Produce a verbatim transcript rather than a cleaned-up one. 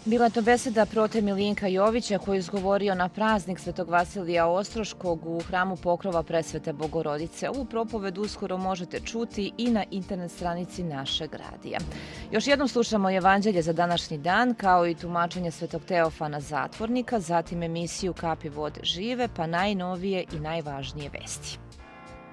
Bila je to beseda prote Milinka Jovića koji je izgovorio na praznik Svetog Vasilija Ostroškog u hramu Pokrova Presvete Bogorodice. Ovu propovedu uskoro možete čuti i na internet stranici našeg radija. Još jednom slušamo Evanđelje za današnji dan, kao i tumačenje Svetog Teofana Zatvornika, zatim emisiju Kapi vode žive, pa najnovije i najvažnije vesti.